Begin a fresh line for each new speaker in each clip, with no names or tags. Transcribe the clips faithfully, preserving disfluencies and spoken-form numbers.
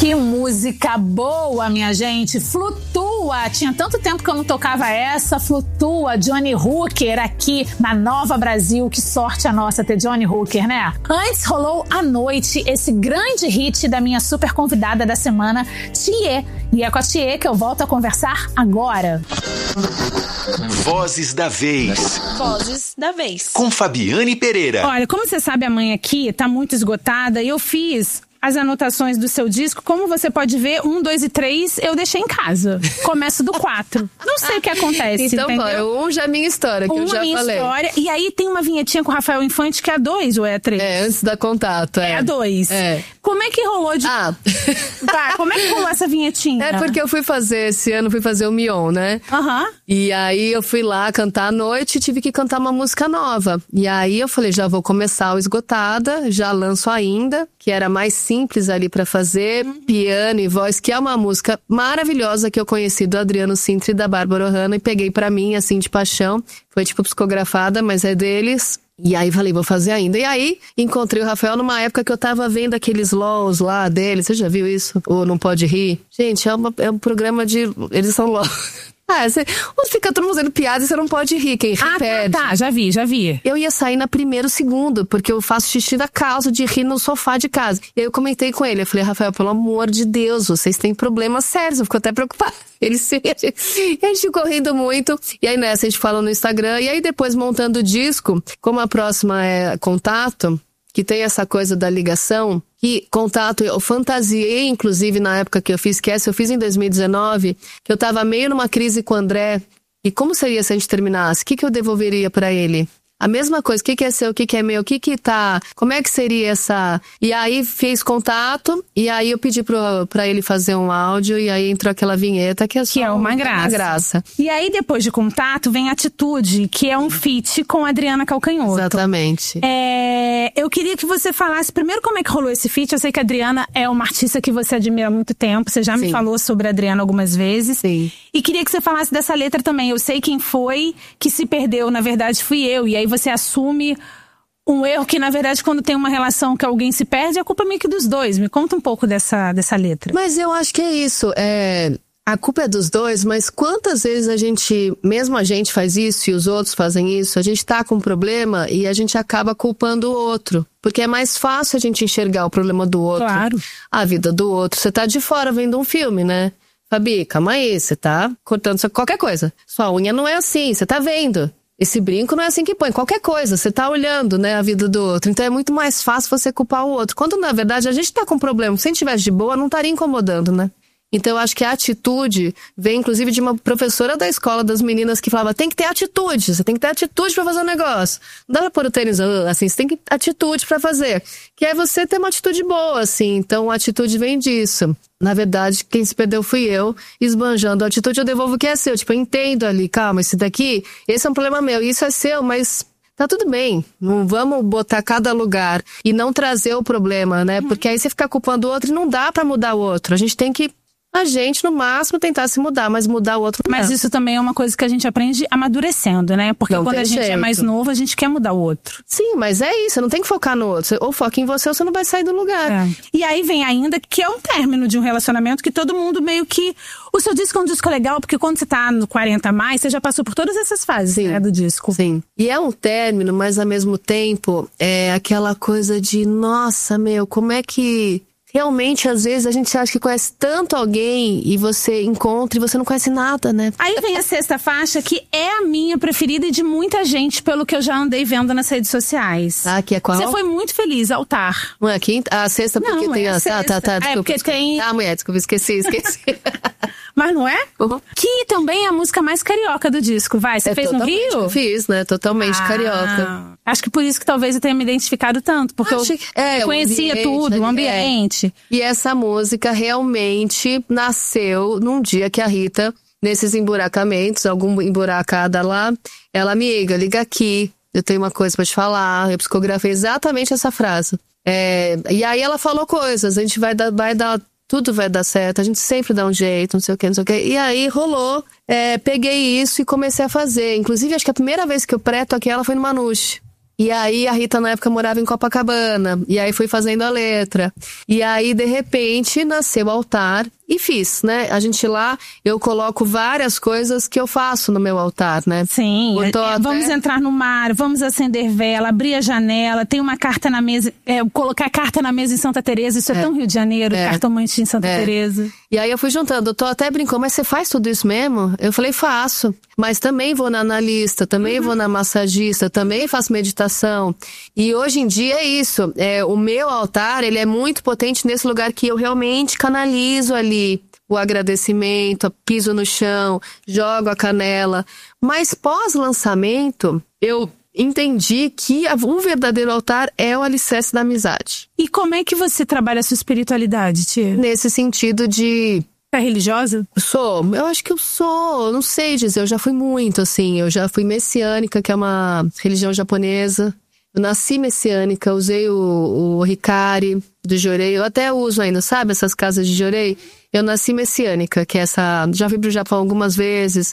Que música boa, minha gente. Flutua. Tinha tanto tempo que eu não tocava essa. Flutua, Johnny Hooker aqui na Nova Brasil. Que sorte a nossa ter Johnny Hooker, né? Antes rolou À Noite, esse grande hit da minha super convidada da semana, Thier. E é com a Thier que eu volto a conversar agora.
Vozes da Vez.
Vozes da Vez.
Com Fabiane Pereira.
Olha, como você sabe, a mãe aqui tá muito esgotada e eu fiz as anotações do seu disco. Como você pode ver, um, dois e três eu deixei em casa. Começo do quatro. Não sei o que acontece,
então,
entendeu?
Então, um já é minha história, que
um
eu já
é minha
falei.
História. E aí tem uma vinhetinha com o Rafael Infante que é a dois ou é a três?
É, antes da Contato, é.
É a dois.
É.
Como é que rolou de...
Ah.
Tá, como é que rolou essa vinhetinha?
É porque eu fui fazer, esse ano, fui fazer o Mion, né?
Aham. Uhum.
E aí eu fui lá cantar à noite e tive que cantar uma música nova. E aí eu falei, já vou começar o Esgotada, já lanço ainda, que era mais simples ali pra fazer, piano e voz, que é uma música maravilhosa que eu conheci do Adriano Sintra e da Bárbara Ohana e peguei pra mim, assim, de paixão. Foi tipo psicografada, mas é deles. E aí falei, vou fazer ainda. E aí encontrei o Rafael numa época que eu tava vendo aqueles L O Ls lá dele. Você já viu isso? Ou Não Pode Rir? Gente, é, uma, é um programa de... Eles são L O Ls. Ah, você fica todo mundo fazendo piada e você não pode rir, quem ri
ah,
perde.
Tá, tá, já vi, já vi.
Eu ia sair na primeiro segundo, porque eu faço xixi da calça de rir no sofá de casa. E aí eu comentei com ele, eu falei, Rafael, pelo amor de Deus, vocês têm problemas sérios, eu fico até preocupada. Ele se... E a gente ficou rindo muito, e aí nessa a gente falou no Instagram, e aí depois montando o disco, como a próxima é Contato, que tem essa coisa da ligação, que Contato, eu fantasiei, inclusive, na época que eu fiz, que essa eu fiz em dois mil e dezenove, que eu tava meio numa crise com o André, e como seria se a gente terminasse? O que que eu devolveria pra ele? A mesma coisa, o que que é seu, o que que é meu, o que que tá, como é que seria essa... E aí fez Contato, e aí eu pedi pro, pra ele fazer um áudio, e aí entrou aquela vinheta que é só
que é uma graça.
uma graça.
E aí depois de Contato vem Atitude, que é um feat com a Adriana Calcanhoto.
Exatamente.
É, eu queria que você falasse primeiro como é que rolou esse feat. Eu sei que a Adriana é uma artista que você admira há muito tempo, você já
Sim.
me falou sobre a Adriana algumas vezes.
Sim.
E queria que você falasse dessa letra também. Eu sei quem foi que se perdeu, na verdade fui eu. E aí você assume um erro que, na verdade, quando tem uma relação que alguém se perde, a culpa é meio que dos dois. Me conta um pouco dessa, dessa letra.
Mas eu acho que é isso. É... A culpa é dos dois, mas quantas vezes a gente, mesmo a gente faz isso e os outros fazem isso, a gente tá com um problema e a gente acaba culpando o outro. Porque é mais fácil a gente enxergar o problema do outro.
Claro.
A vida do outro. Você tá de fora vendo um filme, né? Fabi, calma aí, você tá cortando qualquer coisa. Sua unha não é assim, você tá vendo. Esse brinco não é assim que põe, qualquer coisa, você tá olhando, né, a vida do outro. Então é muito mais fácil você culpar o outro. Quando, na verdade, a gente tá com problema. Se a gente tivesse de boa, não estaria incomodando, né? Então eu acho que a atitude vem, inclusive, de uma professora da escola das meninas que falava, tem que ter atitude, você tem que ter atitude pra fazer um negócio. Não dá pra pôr o tênis assim, você tem que ter atitude pra fazer. Que é você ter uma atitude boa, assim. Então a atitude vem disso. Na verdade, quem se perdeu fui eu, esbanjando a atitude, eu devolvo o que é seu. Tipo, eu entendo ali, calma, esse daqui, esse é um problema meu, isso é seu, mas tá tudo bem. Não vamos botar cada lugar e não trazer o problema, né? Porque aí você fica culpando o outro e não dá pra mudar o outro. A gente tem que, a gente, no máximo, tentar se mudar, mas mudar o outro não.
Mas isso também é uma coisa que a gente aprende amadurecendo, né? Porque
não
quando a gente
jeito.
é mais novo, a gente quer mudar o outro.
Sim, mas é isso, você não tem que focar no outro. Ou foca em você ou você não vai sair do lugar.
É. E aí vem ainda que é um término de um relacionamento que todo mundo meio que... O seu disco é um disco legal, porque quando você tá no quarenta a mais, você já passou por todas essas fases,
Sim.
né, do disco.
Sim. E é um término, mas ao mesmo tempo, é aquela coisa de, nossa, meu, como é que... Realmente, às vezes, a gente acha que conhece tanto alguém e você encontra e você não conhece nada, né?
Aí vem a sexta faixa, que é a minha preferida e de muita gente, pelo que eu já andei vendo nas redes sociais.
Ah, que é qual?
Você foi muito feliz, Altar.
Não é a quinta? A sexta, porque
não,
tem
é a
a...
sexta.
Tá, tá, tá. Desculpa,
é, porque
desculpa.
tem...
Ah, mulher, desculpa, esqueci, esqueci.
Mas não é?
Uhum.
Que também é a música mais carioca do disco, vai. Você
é
fez no Rio?
Fiz, né? Totalmente
ah,
carioca.
Acho que por isso que talvez eu tenha me identificado tanto, porque
Acho
eu
que, é,
conhecia
o ambiente,
tudo, o ambiente.
É. E essa música realmente nasceu num dia que a Rita, nesses emburacamentos, alguma emburacada lá, ela, amiga, liga aqui, eu tenho uma coisa pra te falar. Eu psicografei exatamente essa frase. É, e aí ela falou coisas, a gente vai dar, vai dar, tudo vai dar certo, a gente sempre dá um jeito, não sei o que, não sei o que. E aí rolou, é, peguei isso e comecei a fazer. Inclusive, acho que a primeira vez que eu pré-toquei ela foi no Manouche. E aí a Rita na época morava em Copacabana, e aí fui fazendo a letra. E aí de repente nasceu o altar e fiz, né? A gente lá, eu coloco várias coisas que eu faço no meu altar, né?
Sim, é,
até...
vamos entrar no mar, vamos acender vela, abrir a janela, tem uma carta na mesa, é, colocar carta na mesa em Santa Teresa, isso é, é tão Rio de Janeiro, é. cartomante em Santa é. Teresa.
E aí eu fui juntando, o Tó até brincou, mas você faz tudo isso mesmo? Eu falei, faço, mas também vou na analista, também uhum. vou na massagista, também faço meditação. E hoje em dia é isso, é, o meu altar, ele é muito potente nesse lugar que eu realmente canalizo ali o agradecimento, piso no chão, jogo a canela. Mas pós-lançamento, eu entendi que um verdadeiro altar é o alicerce da amizade.
E como é que você trabalha a sua espiritualidade, tia?
Nesse sentido de...
É religiosa?
Sou, eu acho que eu sou, não sei dizer, eu já fui muito, assim, eu já fui messiânica, que é uma religião japonesa. Eu nasci messiânica, usei o, o Hikari do Jorei, eu até uso ainda, sabe, essas casas de Jorei? Eu nasci messiânica, que é essa, já fui pro Japão algumas vezes.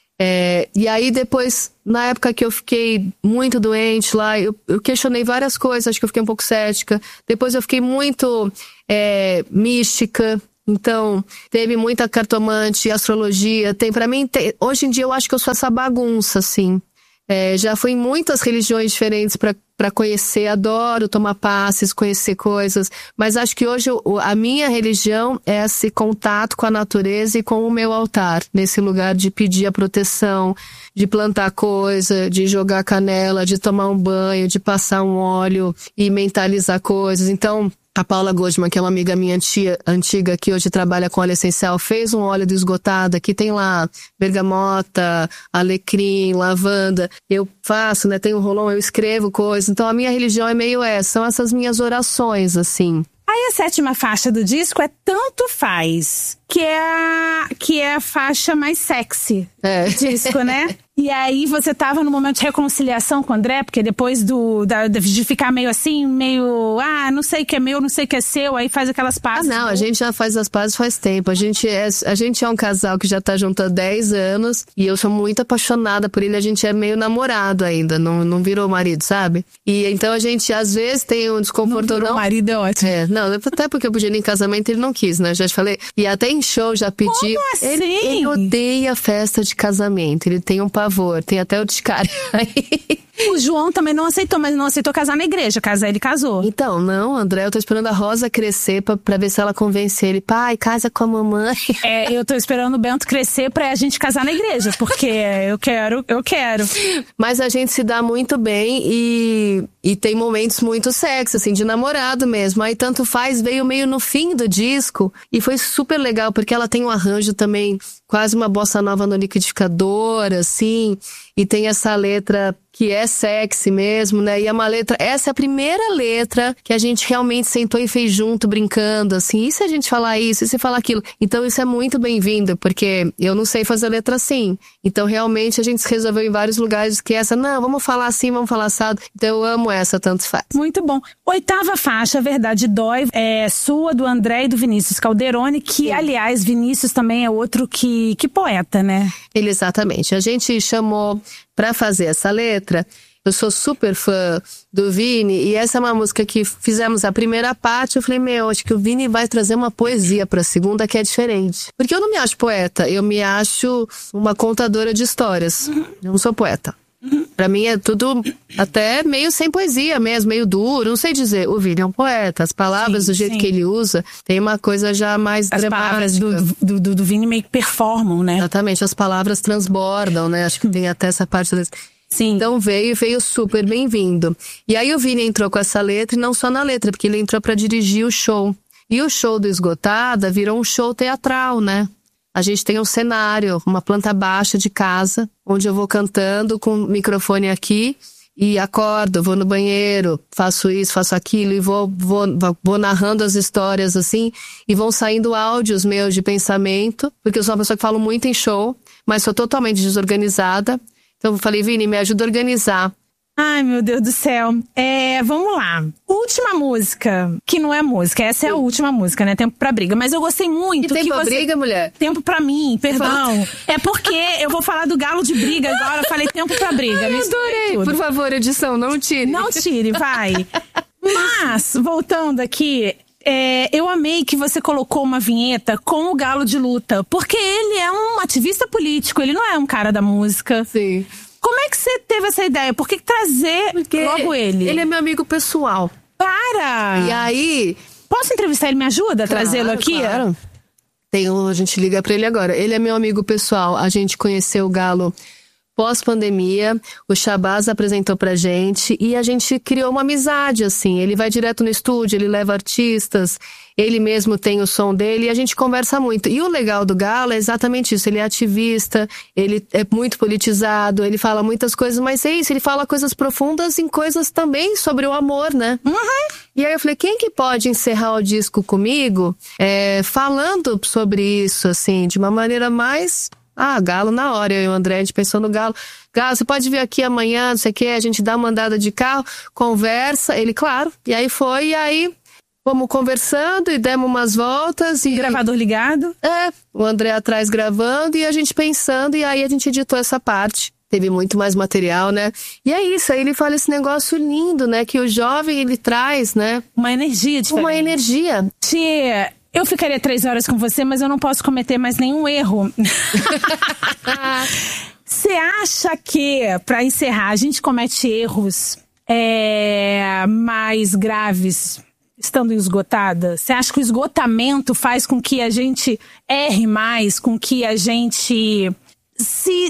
É, e aí depois, na época que eu fiquei muito doente lá, eu, eu questionei várias coisas, acho que eu fiquei um pouco cética. Depois eu fiquei muito é, mística. Então, teve muita cartomante, astrologia. Tem, pra mim, tem, hoje em dia eu acho que eu sou essa bagunça, assim. É, já fui em muitas religiões diferentes pra, pra conhecer, adoro tomar passes, conhecer coisas, mas acho que hoje eu, a minha religião é esse contato com a natureza e com o meu altar, nesse lugar de pedir a proteção, de plantar coisa, de jogar canela, de tomar um banho, de passar um óleo e mentalizar coisas. Então, a Paula Goldman, que é uma amiga minha tia, antiga, que hoje trabalha com óleo essencial, fez um óleo do esgotado, que tem lá bergamota, alecrim, lavanda. Eu faço, né? Tem um rolão, eu escrevo coisas. Então a minha religião é meio essa, são essas minhas orações, assim.
Aí a sétima faixa do disco é Tanto Faz, que é a, que é a faixa mais sexy
é.
do disco, né? E aí você tava no momento de reconciliação com o André, porque depois do, da, de ficar meio assim, meio, ah, não sei o que é meu, não sei o que é seu, aí faz aquelas pazes.
Ah, não, a gente já faz as pazes faz tempo. A gente é, a gente é um casal que já tá junto há dez anos e eu sou muito apaixonada por ele, a gente é meio namorado ainda, não, não virou marido, sabe? E então a gente às vezes tem um desconforto.
Não virou
não.
marido é ótimo.
É, não, até porque eu podia ir em casamento ele não quis, né? Já te falei. E até em show já pedi.
Como assim?
Ele, ele odeia festa de casamento, ele tem um pavor, tem até o descaro.
O João também não aceitou, mas não aceitou casar na igreja. Casar, ele casou.
Então, não, André, eu tô esperando a Rosa crescer pra, pra ver se ela convence ele. Pai, casa com a mamãe.
É, eu tô esperando o Bento crescer pra gente casar na igreja, porque eu quero, eu quero.
Mas a gente se dá muito bem e, e tem momentos muito sexy, assim, de namorado mesmo. Aí Tanto Faz veio meio no fim do disco e foi super legal, porque ela tem um arranjo também, quase uma bossa nova no liquidificador, assim, e tem essa letra que é sexy mesmo, né? E é uma letra... Essa é a primeira letra que a gente realmente sentou e fez junto, brincando, assim. E se a gente falar isso? E se falar aquilo? Então isso é muito bem-vindo, porque eu não sei fazer letra assim. Então realmente a gente se resolveu em vários lugares que essa... Não, vamos falar assim, vamos falar assado. Então eu amo essa, Tanto Faz.
Muito bom. Oitava faixa, Verdade Dói, é sua, do André e do Vinícius Calderoni, que, Sim. aliás, Vinícius também é outro que, que poeta, né?
Ele, exatamente. A gente chamou... Pra fazer essa letra, eu sou super fã do Vini, e essa é uma música que fizemos a primeira parte, eu falei, meu, acho que o Vini vai trazer uma poesia pra segunda que é diferente. Porque eu não me acho poeta, eu me acho uma contadora de histórias. Uhum. Eu não sou poeta. Uhum. Pra mim é tudo até meio sem poesia mesmo, meio duro, não sei dizer. O Vini é um poeta, as palavras sim, do jeito sim. que ele usa, tem uma coisa já mais
as
dramática.
As palavras do, do, do Vini meio que performam, né?
Exatamente, as palavras transbordam, né? Acho que tem até essa parte desse...
Sim.
Então veio, veio super bem-vindo. E aí o Vini entrou com essa letra, e não só na letra, porque ele entrou pra dirigir o show. E o show do Esgotada virou um show teatral, né? A gente tem um cenário, uma planta baixa de casa, onde eu vou cantando com o microfone aqui e acordo, vou no banheiro, faço isso, faço aquilo e vou, vou, vou narrando as histórias assim, e vão saindo áudios meus de pensamento, porque eu sou uma pessoa que falo muito em show, mas sou totalmente desorganizada. Então eu falei, Vini, me ajuda a organizar
Ai, meu Deus do céu. É, vamos lá. Última música, que não é música. Essa é a última música, né? Tempo pra briga. Mas eu gostei muito.
Que tempo
que
pra
você...
briga, mulher?
Tempo pra mim, perdão. É porque eu vou falar do galo de briga agora. Eu falei tempo pra briga.
Ai, adorei. Por favor, edição, não tire.
Não tire, vai. Mas, voltando aqui... É, eu amei que você colocou uma vinheta com o galo de luta. Porque ele é um ativista político. Ele não é um cara da música.
Sim.
Como é que você teve essa ideia? Por que trazer
Porque
logo ele?
Ele é meu amigo pessoal.
Para!
E aí...
Posso entrevistar ele? Me ajuda a
Claro,
trazê-lo aqui?
Claro. Tem um, a gente liga pra ele agora. Ele é meu amigo pessoal. A gente conheceu o Galo pós-pandemia. O Shabazz apresentou pra gente. E a gente criou uma amizade, assim. Ele vai direto no estúdio, ele leva artistas. Ele mesmo tem o som dele e a gente conversa muito. E o legal do Galo é exatamente isso. Ele é ativista, ele é muito politizado, ele fala muitas coisas, mas é isso, ele fala coisas profundas em coisas também sobre o amor, né?
Uhum.
E aí eu falei, quem que pode encerrar o disco comigo é, falando sobre isso, assim, de uma maneira mais... Ah, Galo na hora, eu e o André, a gente pensou no Galo. Galo, você pode vir aqui amanhã, não sei o que, a gente dá uma andada de carro, conversa. Ele, claro. E aí foi, e aí fomos conversando e demos umas voltas. E
gravador ligado?
É, o André atrás gravando e a gente pensando, e aí a gente editou essa parte. Teve muito mais material, né? E é isso, aí ele fala esse negócio lindo, né? Que o jovem, ele traz, né?
Uma energia diferente.
Uma energia.
Tia... Eu ficaria três horas com você, mas eu não posso cometer mais nenhum erro. Você acha que, pra encerrar, a gente comete erros é, mais graves estando esgotada? Você acha que o esgotamento faz com que a gente erre mais, com que a gente se,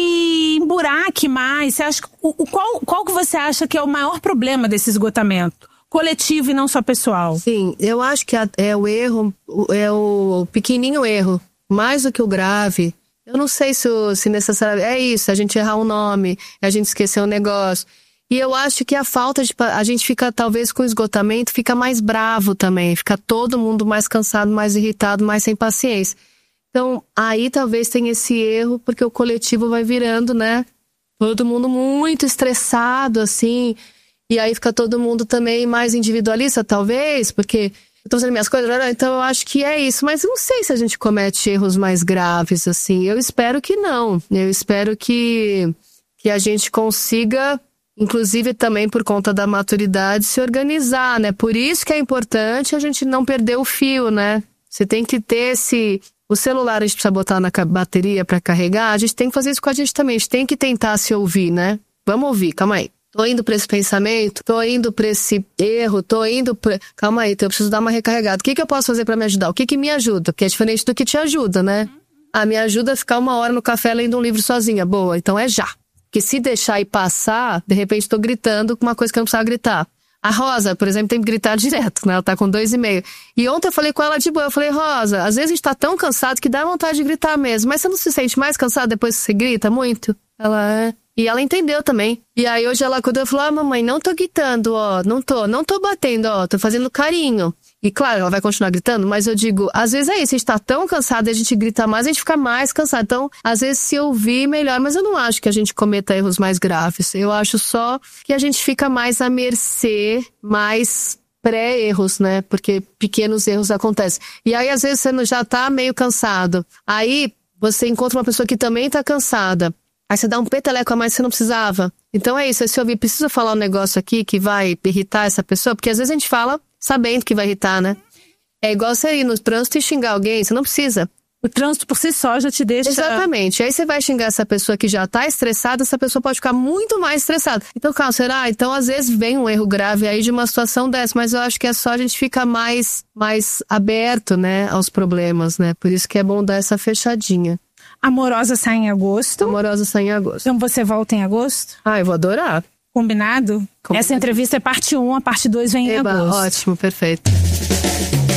se emburaque mais? Você acha, o, o, qual, qual que você acha que é o maior problema desse esgotamento? Coletivo e não só pessoal.
Sim, eu acho que é o erro, é o pequenininho erro, mais do que o grave. Eu não sei se, se necessariamente... É isso, a gente errar um nome, a gente esquecer um negócio. E eu acho que a falta de... A gente fica, talvez, com o esgotamento, fica mais bravo também. Fica todo mundo mais cansado, mais irritado, mais sem paciência. Então, aí talvez tenha esse erro, porque o coletivo vai virando, né? Todo mundo muito estressado, assim... E aí fica todo mundo também mais individualista, talvez, porque eu tô fazendo minhas coisas, então eu acho que é isso. Mas eu não sei se a gente comete erros mais graves, assim. Eu espero que não. Eu espero que, que a gente consiga, inclusive também por conta da maturidade, se organizar, né? Por isso que é importante a gente não perder o fio, né? Você tem que ter esse... O celular a gente precisa botar na bateria pra carregar, a gente tem que fazer isso com a gente também. A gente tem que tentar se ouvir, né? Vamos ouvir, calma aí. Tô indo pra esse pensamento, tô indo pra esse erro, tô indo pra... Calma aí, eu preciso dar uma recarregada. O que que eu posso fazer pra me ajudar? O que que me ajuda? Porque é diferente do que te ajuda, né? Ah, me ajuda a ficar uma hora no café lendo um livro sozinha. Boa, então é já. Porque se deixar e passar, de repente tô gritando com uma coisa que eu não precisava gritar. A Rosa, por exemplo, tem que gritar direto, né? Ela tá com dois e meio. E ontem eu falei com ela de boa, eu falei, Rosa, às vezes a gente tá tão cansado que dá vontade de gritar mesmo. Mas você não se sente mais cansado depois que você grita muito? Ela é... E ela entendeu também. E aí hoje ela acordou e falou, ah, mamãe, não tô gritando, ó, não tô, não tô batendo, ó, tô fazendo carinho. E claro, ela vai continuar gritando, mas eu digo, às vezes é isso, a gente tá tão cansado e a gente grita mais, a gente fica mais cansado. Então, às vezes se ouvir, melhor. Mas eu não acho que a gente cometa erros mais graves. Eu acho só que a gente fica mais à mercê, mais pré-erros, né? Porque pequenos erros acontecem. E aí, às vezes, você já tá meio cansado. Aí, você encontra uma pessoa que também tá cansada. Aí você dá um peteleco a mais que você não precisava. Então é isso, é se ouvir, precisa falar um negócio aqui que vai irritar essa pessoa, porque às vezes a gente fala sabendo que vai irritar, né? É igual você ir no trânsito e xingar alguém, você não precisa.
O trânsito por si só já te deixa...
Exatamente. Aí você vai xingar essa pessoa que já tá estressada, essa pessoa pode ficar muito mais estressada. Então, calma, será? Então, às vezes, vem um erro grave aí de uma situação dessa, mas eu acho que é só a gente ficar mais, mais aberto, né, aos problemas, né? Por isso que é bom dar essa fechadinha.
Amorosa sai em agosto.
Amorosa sai em agosto.
Então você volta em agosto?
Ah, eu vou adorar.
Combinado?
Combinado.
Essa entrevista é parte um, a parte dois vem em
Eba,
agosto.
Ótimo, perfeito.
Que maravilha!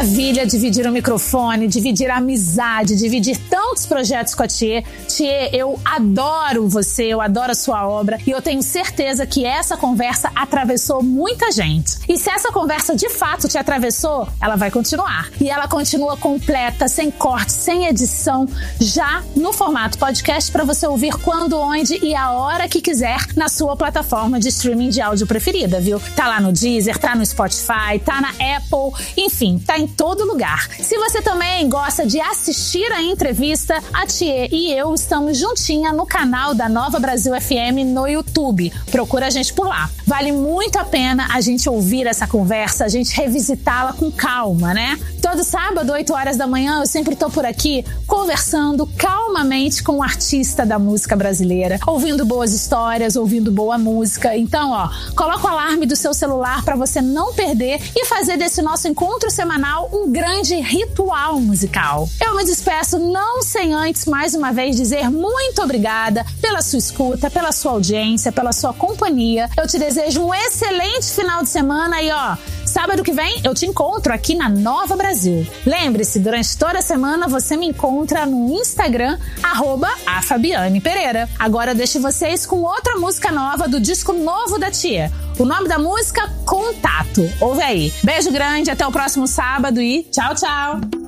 maravilha dividir o microfone, dividir a amizade, dividir tantos projetos com a Thier. Thier, eu adoro você, eu adoro a sua obra e eu tenho certeza que essa conversa atravessou muita gente. E se essa conversa de fato te atravessou, ela vai continuar. E ela continua completa, sem corte, sem edição, já no formato podcast para você ouvir quando, onde e a hora que quiser na sua plataforma de streaming de áudio preferida, viu? Tá lá no Deezer, tá no Spotify, tá na Apple, enfim, tá em todo lugar. Se você também gosta de assistir a entrevista, a Thier e eu estamos juntinha no canal da Nova Brasil F M no YouTube. Procura a gente por lá. Vale muito a pena a gente ouvir essa conversa, a gente revisitá-la com calma, né? Todo sábado, oito horas da manhã, eu sempre tô por aqui conversando calmamente com um artista da música brasileira, ouvindo boas histórias, ouvindo boa música. Então, ó, coloca o alarme do seu celular para você não perder e fazer desse nosso encontro semanal um grande ritual musical. Eu me despeço não sem antes, mais uma vez, dizer muito obrigada pela sua escuta, pela sua audiência, pela sua companhia. Eu te desejo um excelente final de semana e, ó, sábado que vem eu te encontro aqui na Nova Brasil. Lembre-se, durante toda a semana você me encontra no Instagram, arroba a Fabiane Pereira. Agora eu deixo vocês com outra música nova do disco novo da Thier. O nome da música, Contato. Ouve aí. Beijo grande, até o próximo sábado e tchau, tchau!